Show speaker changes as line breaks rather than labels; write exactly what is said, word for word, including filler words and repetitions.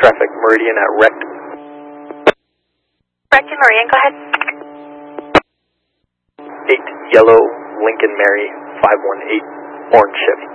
traffic, Meridian at Rect.
Rect and Meridian, go ahead.
eight Yellow Lincoln Mary five one eight Orange Chevy.